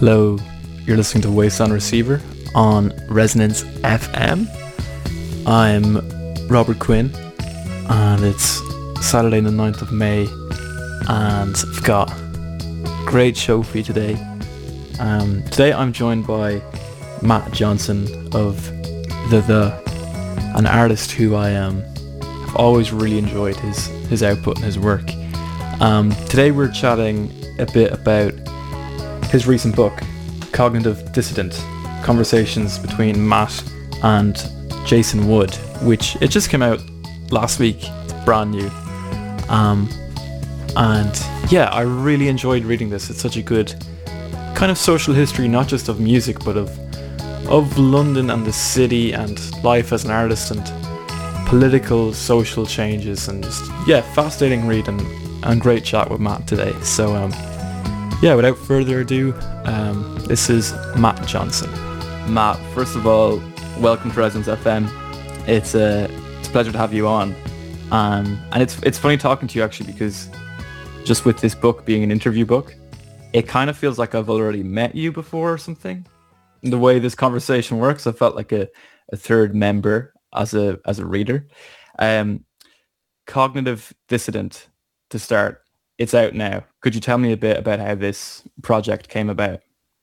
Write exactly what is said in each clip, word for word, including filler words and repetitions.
Hello, you're listening to Waste on Receiver on Resonance F M. I'm Robert Quinn and it's Saturday the ninth of May and I've got a great show for you today. Um, today I'm joined by Matt Johnson of The The, an artist who I um, have always really enjoyed his, his output and his work. Um, today we're chatting a bit about his recent book, Cognitive Dissident, Conversations between Matt and Jason Wood, which it just came out last week. It's brand new. Um, and yeah, I really enjoyed reading this. It's such a good kind of social history, not just of music, but of of London and the city and life as an artist and political, social changes, and just, yeah, fascinating read and, and great chat with Matt today. So um, yeah, without further ado, um, this is Matt Johnson. Matt, first of all, welcome to Resonance F M. It's a, it's a pleasure to have you on. Um, and it's it's funny talking to you actually, because just with this book being an interview book, it kind of feels like I've already met you before or something. The way this conversation works, I felt like a, a third member as a as a reader. Um, Cognitive Dissident, to start. It's out now. Could you tell me a bit about how this project came about?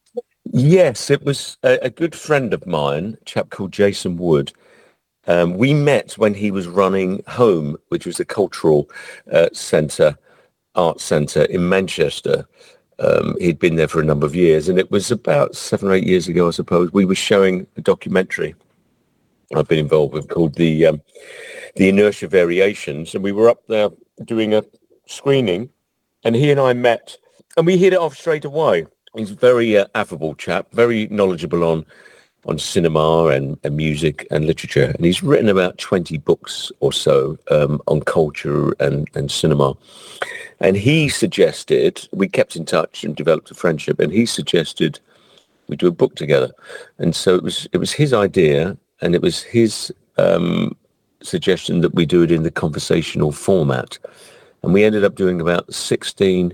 Yes, it was a, a good friend of mine, a chap called Jason Wood. Um, we met when he was running Home, which was a cultural uh, centre, art centre in Manchester. Um, he'd been there for a number of years, and it was about seven or eight years ago, I suppose, we were showing a documentary I've been involved with called the um, the Inertia Variations, and we were up there doing a screening, and he and I met, and we hit it off straight away. He's a very uh, affable chap, very knowledgeable on on cinema and, and music and literature, and he's written about twenty books or so um, on culture and, and cinema. And he suggested, we kept in touch and developed a friendship, and he suggested we do a book together. And so it was it was his idea, and it was his um, suggestion that we do it in the conversational format. And we ended up doing about sixteen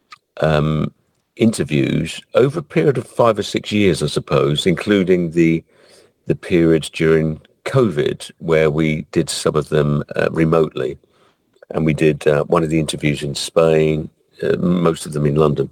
um, interviews over a period of five or six years, I suppose, including the the period during COVID where we did some of them uh, remotely. And we did uh, one of the interviews in Spain, uh, most of them in London.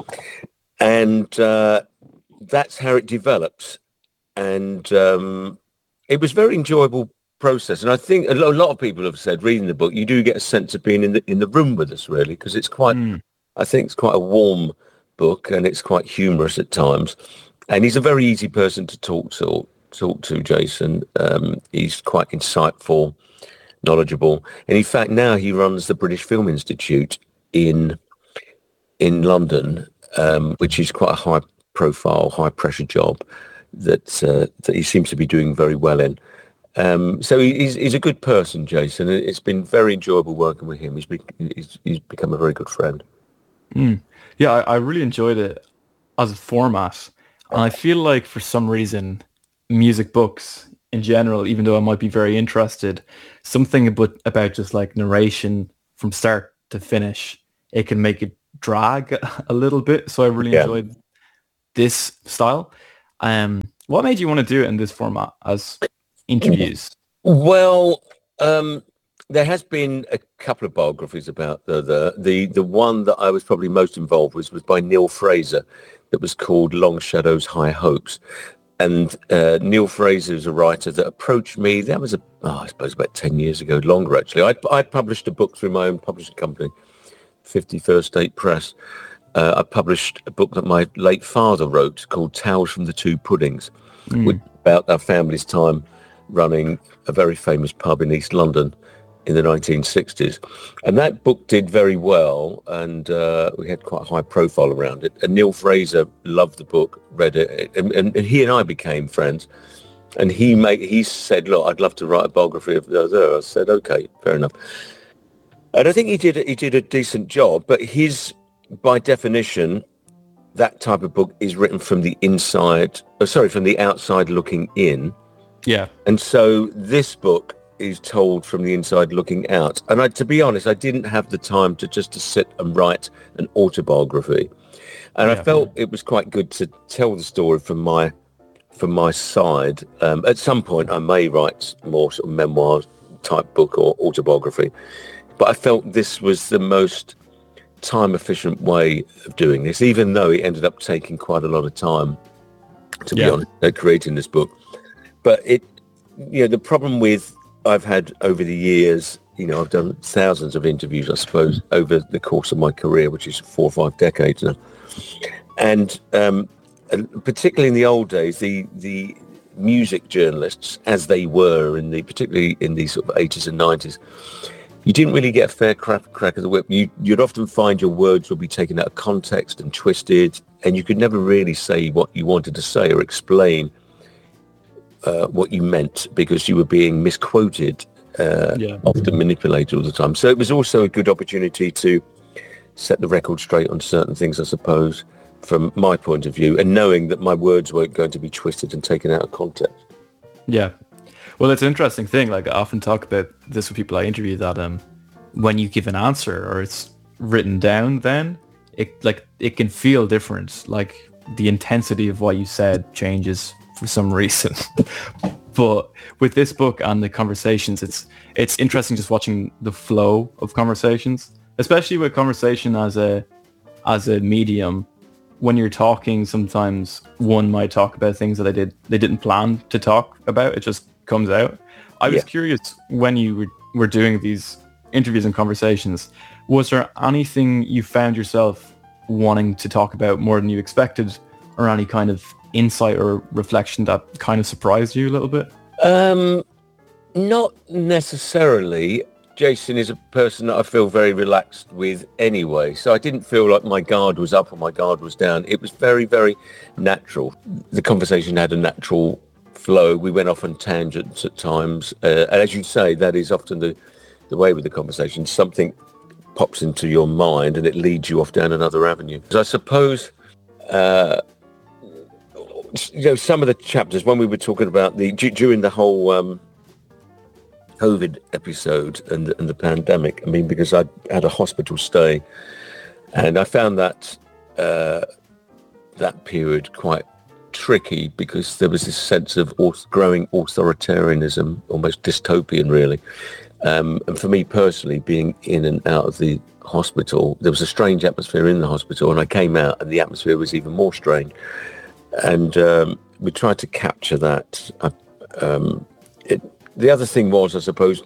And uh, that's how it developed. And um, it was very enjoyable process. And I think a lo- a lot of people have said, reading the book, you do get a sense of being in the in the room with us, really, because it's quite, mm. I think it's quite a warm book, and it's quite humorous at times. And he's a very easy person to talk to, talk to, Jason. Um, he's quite insightful, knowledgeable. And in fact, now he runs the British Film Institute in in London, um, which is quite a high profile, high pressure job that uh, that he seems to be doing very well in. Um, so he's, he's a good person, Jason. It's been very enjoyable working with him. He's, be, he's, he's become a very good friend. Mm. Yeah, I, I really enjoyed it as a format. And I feel like for some reason, music books in general, even though I might be very interested, something about, about just like narration from start to finish, it can make it drag a little bit. So I really yeah. enjoyed this style. Um, what made you want to do it in this format as interviews? Well, um, there has been a couple of biographies about the, the the the one that I was probably most involved with was by Neil Fraser, that was called Long Shadows, High Hopes. And uh, Neil Fraser is a writer that approached me. That was, a, oh, I suppose, about ten years ago, longer actually. I I published a book through my own publishing company, fifty-first State Press. Uh, I published a book that my late father wrote called Tales from the Two Puddings, mm. which, about our family's time running a very famous pub in East London in the nineteen sixties. And that book did very well, and uh, we had quite a high profile around it. And Neil Fraser loved the book, read it, and, and, and he and I became friends. And he made, he said, look, I'd love to write a biography of those. I said, okay, fair enough. And I think he did, he did a decent job, but his, by definition, that type of book is written from the inside, oh, sorry, from the outside looking in. Yeah. And so this book is told from the inside looking out. And I, to be honest, I didn't have the time to just to sit and write an autobiography. And Yeah. I felt it was quite good to tell the story from my from my side. Um, at some point, I may write more sort of memoir type book or autobiography, but I felt this was the most time efficient way of doing this, even though it ended up taking quite a lot of time, to be Yeah. honest, uh, creating this book. But it, you know, the problem with I've had over the years, you know, I've done thousands of interviews, I suppose, over the course of my career, which is four or five decades now. And um, particularly in the old days, the the music journalists, as they were in the, particularly in the sort of eighties and nineties, you didn't really get a fair crack, crack of the whip. You, you'd often find your words would be taken out of context and twisted, and you could never really say what you wanted to say or explain uh, what you meant, because you were being misquoted, uh, Yeah. often manipulated all the time. So it was also a good opportunity to set the record straight on certain things, I suppose, from my point of view, and knowing that my words weren't going to be twisted and taken out of context. Yeah. Well, it's an interesting thing. Like, I often talk about this with people I interview, that um, when you give an answer or it's written down, then it like it can feel different. Like the intensity of what you said changes for some reason. But with this book and the conversations, it's it's interesting just watching the flow of conversations, especially with conversation as a as a medium. When you're talking, sometimes one might talk about things that they did they didn't plan to talk about. It just comes out. I was Yeah. curious, when you were, were doing these interviews and conversations, was there anything you found yourself wanting to talk about more than you expected, or any kind of insight or reflection that kind of surprised you a little bit? Um, not necessarily. Jason is a person that I feel very relaxed with anyway, so I didn't feel like my guard was up or my guard was down. It was very, very natural. The conversation had a natural flow. We went off on tangents at times. Uh, and as you say, that is often the, the way with the conversation. Something pops into your mind and it leads you off down another avenue. So I suppose, uh, you know, some of the chapters, when we were talking about the, d- during the whole um, COVID episode and, and the pandemic, I mean, because I had a hospital stay, and I found that uh, that period quite tricky, because there was this sense of auth- growing authoritarianism, almost dystopian, really. Um, and for me personally, being in and out of the hospital, there was a strange atmosphere in the hospital, and I came out and the atmosphere was even more strange. And um, we tried to capture that. I, um, it, the other thing was, I suppose,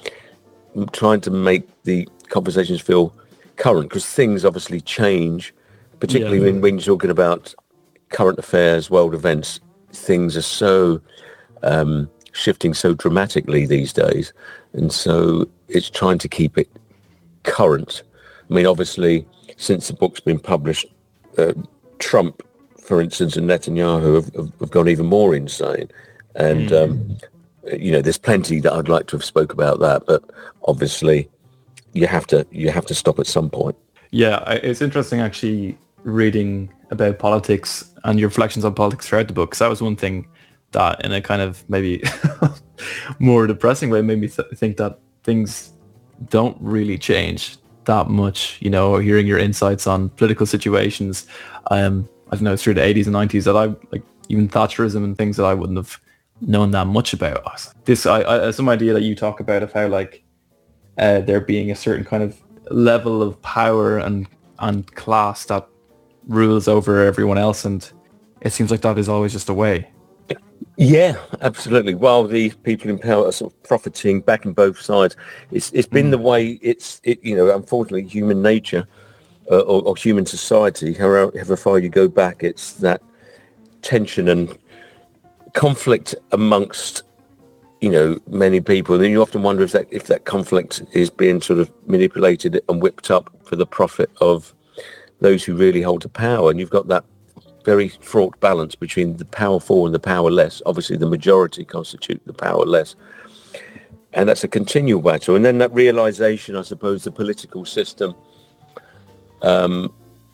trying to make the conversations feel current, because things obviously change, particularly Yeah. when, when you're talking about current affairs, world events. Things are so um, shifting so dramatically these days, and so it's trying to keep it current. I mean, obviously, since the book's been published, uh, Trump, for instance, and Netanyahu have, have, have gone even more insane, and Mm. um, you know, there's plenty that I'd like to have spoke about that, but obviously, you have to you have to stop at some point. Yeah, I- it's interesting actually reading about politics and your reflections on politics throughout the book, because that was one thing that, in a kind of maybe more depressing way, made me th- think that things don't really change that much. You know, hearing your insights on political situations, um, I don't know, through the eighties and nineties, that I like, even Thatcherism and things that I wouldn't have known that much about. This, I, I some idea that you talk about of how like uh, there being a certain kind of level of power and and class that rules over everyone else, and it seems like that is always just a way. Yeah, absolutely. While the people in power are sort of profiting back in both sides, it's it's been Mm. the way it's it you know unfortunately human nature uh, or, or human society. However, however far you go back, it's that tension and conflict amongst you know many people. And then you often wonder if that if that conflict is being sort of manipulated and whipped up for the profit of those who really hold the power. And you've got that very fraught balance between the powerful and the powerless. Obviously, the majority constitute the powerless, and that's a continual battle. And then that realization, I suppose, the political system, um,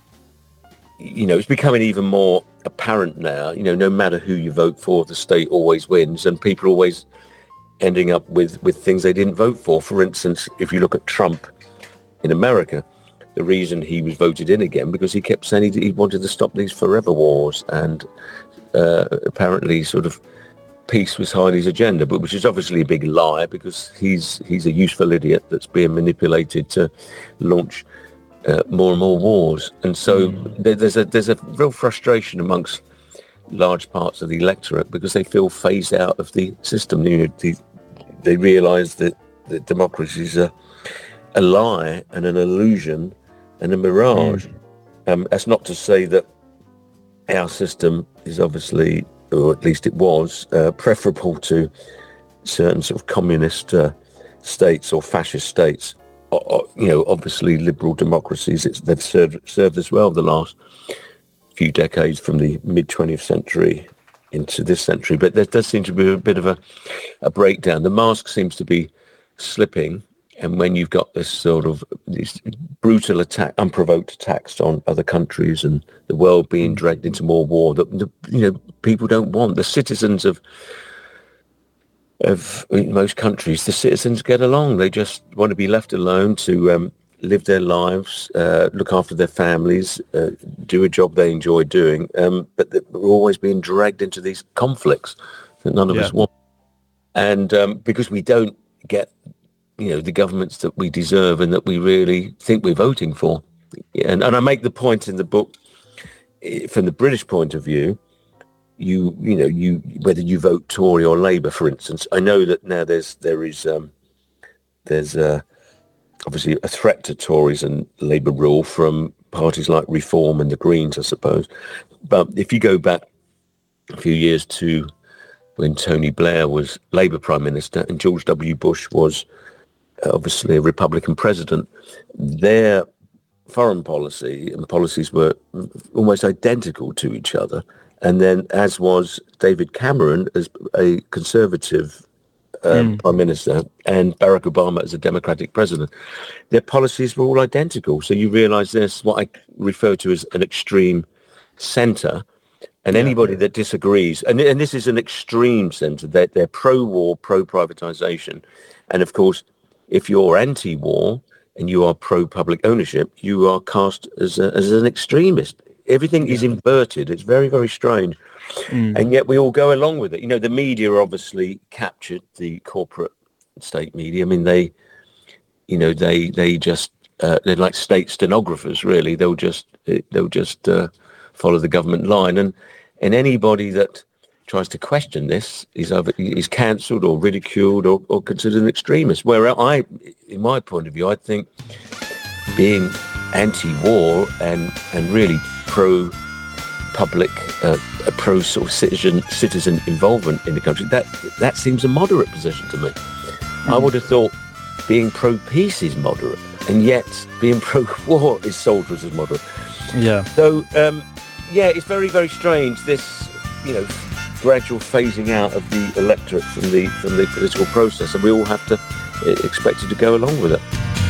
you know, it's becoming even more apparent now. You know, no matter who you vote for, the state always wins, and people are always ending up with with things they didn't vote for. For instance, if you look at Trump in America, the reason he was voted in again, because he kept saying he, he wanted to stop these forever wars, and uh, apparently sort of peace was high on his agenda, but which is obviously a big lie, because he's he's a useful idiot that's being manipulated to launch uh, more and more wars. And so mm. there, there's a there's a real frustration amongst large parts of the electorate, because they feel phased out of the system. You know, the, they realise that, that democracy is a, a lie and an illusion and a mirage. Mm. Um, that's not to say that our system is obviously, or at least it was, uh, preferable to certain sort of communist uh, states or fascist states. Or, or, you know, obviously liberal democracies, it's, they've served served us well the last few decades, from the mid twentieth century into this century. But there does seem to be a bit of a, a breakdown. The mask seems to be slipping, and when you've got this sort of these brutal attack, unprovoked attacks on other countries, and the world being dragged into more war that, you know, people don't want. The citizens of of in most countries, the citizens get along. They just want to be left alone to um, live their lives, uh, look after their families, uh, do a job they enjoy doing. Um, but we're always being dragged into these conflicts that none of yeah. us want. And um, because we don't get, you know, the governments that we deserve and that we really think we're voting for. And, and I make the point in the book, from the British point of view, you you know, you whether you vote Tory or Labour, for instance. I know that now there's there is um, there's uh, obviously a threat to Tories and Labour rule from parties like Reform and the Greens, I suppose. But if you go back a few years to when Tony Blair was Labour Prime Minister and George W. Bush was obviously a Republican president, their foreign policy and policies were almost identical to each other. And then, as was David Cameron as a Conservative um, mm. Prime Minister, and Barack Obama as a Democratic president, their policies were all identical. So you realise there's what I refer to as an extreme centre, and yeah. anybody that disagrees, and, and this is an extreme centre, they're, they're pro-war, pro-privatisation. And of course, if you're anti-war and you are pro-public ownership, you are cast as, a, as an extremist. Everything yeah. is inverted. It's very, very strange. Mm. And yet we all go along with it. You know, the media obviously captured the corporate state media. I mean, they, you know, they they just, uh, they're like state stenographers, really. They'll just, they'll just uh, follow the government line. And, and anybody that tries to question this is either is cancelled or ridiculed or, or considered an extremist. Where I, in my point of view, I think being anti-war and, and really pro-public, uh, pro sort of citizen citizen involvement in the country, that that seems a moderate position to me. Mm. I would have thought being pro-peace is moderate, and yet being pro-war is sold as moderate. Yeah. So, um, yeah, it's very, very strange, this, you know, gradual phasing out of the electorate from the from the political process, and we all have to uh, expect it to go along with it.